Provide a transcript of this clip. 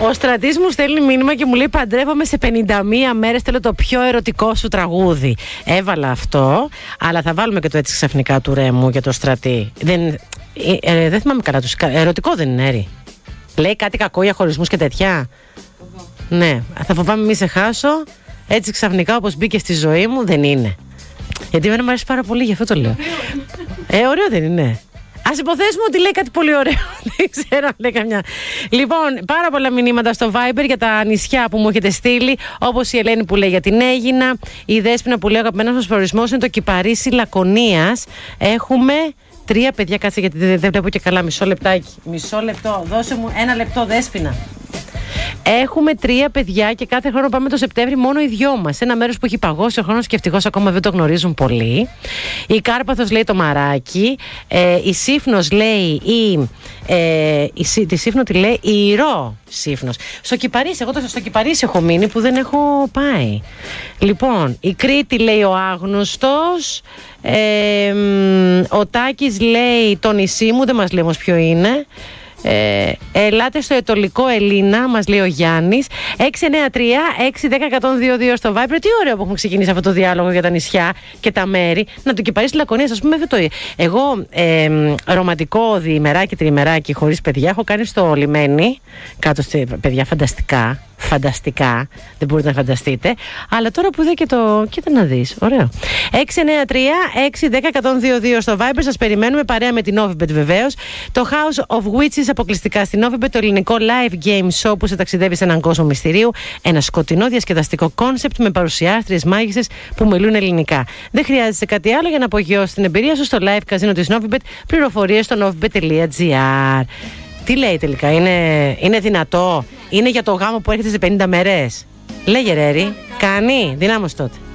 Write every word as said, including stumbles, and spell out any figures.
Ο Στρατής μου στέλνει μήνυμα και μου λέει: παντρεύομαι σε πενήντα μία μέρες. Θέλω το πιο ερωτικό σου τραγούδι. Έβαλα αυτό, αλλά θα βάλουμε και το έτσι ξαφνικά του Ρέμου για το Στρατή. Δεν, ε, ε, δεν θυμάμαι καλά. Τους, ερωτικό δεν είναι, Έρη. Λέει κάτι κακό για χωρισμούς και τέτοια. Ναι, θα φοβάμαι μη σε χάσω. Έτσι ξαφνικά όπως μπήκε στη ζωή μου, δεν είναι. Γιατί εμένα μου αρέσει πάρα πολύ, γι' αυτό το λέω. Ε, ωραίο δεν είναι? Ας υποθέσουμε ότι λέει κάτι πολύ ωραίο. Δεν ξέρω αν λέει καμιά. Λοιπόν, πάρα πολλά μηνύματα στο Viber για τα νησιά που μου έχετε στείλει. Όπως η Ελένη που λέει για την Αίγινα. Η Δέσποινα που λέει: αγαπημένος μας προορισμός είναι το Κυπαρίσι Λακωνίας. Έχουμε τρία παιδιά. Κάτσε γιατί δεν, δεν βλέπω και καλά. Μισό λεπτάκι. Μισό λεπτό. Δώσε μου ένα λεπτό, Δέσποινα. Έχουμε τρία παιδιά και κάθε χρόνο πάμε το Σεπτέμβρη μόνο οι δυο μας. Σε ένα μέρος που έχει παγώσει ο χρόνος και ευτυχώς ακόμα δεν το γνωρίζουν πολύ. Η Κάρπαθος λέει το Μαράκι. Ε, η Σύφνος λέει η. Ε, η τη Σύφνο τη λέει η Ηρώ Σύφνος. Στο Κυπαρίσι, εγώ το στο Κυπαρίσι έχω μείνει που δεν έχω πάει. Λοιπόν, η Κρήτη λέει ο Άγνωστος. Ε, ο Τάκης λέει το νησί μου, δεν μας λέει όμως ποιο είναι. Ε, ελάτε στο Ετωλικό Ελλήνα, μας λέει ο Γιάννης. Έξι εννιά τρία έξι ένα μηδέν ένα δύο δύο στο Viber. Τι ωραίο που έχουμε ξεκινήσει αυτό το διάλογο για τα νησιά και τα μέρη. Να το Κυπαρίσι Λακωνίας, ας πούμε. Το... Εγώ ε, ρομαντικό διημεράκι, τριημεράκι χωρίς παιδιά έχω κάνει στο λιμένι. Κάτω στη παιδιά, φανταστικά. Φανταστικά, δεν μπορείτε να φανταστείτε. Αλλά τώρα που είδα και το. Κοίτα να δεις, ωραίο. έξι εννιά τρία έξι ένα μηδέν ένα δύο δύο στο Viber. Σας περιμένουμε παρέα με την Novibet βεβαίως. Το House of Witches αποκλειστικά στην Novibet, το ελληνικό live game show που σε ταξιδεύει σε έναν κόσμο μυστηρίου. Ένα σκοτεινό διασκεδαστικό κόνσεπτ με παρουσιάστριες μάγισσες που μιλούν ελληνικά. Δεν χρειάζεσαι κάτι άλλο για να απογειώσεις την εμπειρία σου στο live καζίνο της Novibet. Πληροφορίες στο novibet τελεία gr. Τι λέει τελικά, είναι, είναι δυνατό? Είναι για το γάμο που έρχεται σε πενήντα μέρες? Λέγε ρε, Ρη, κάνει, δυνάμωση τότε.